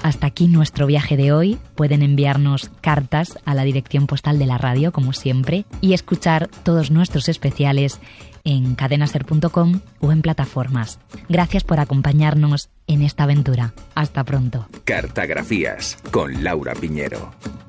hasta aquí nuestro viaje de hoy. Pueden enviarnos cartas a la dirección postal de la radio, como siempre, y escuchar todos nuestros especiales en cadenaser.com o en plataformas. Gracias por acompañarnos en esta aventura. Hasta pronto. Cartagrafías con Laura Piñero.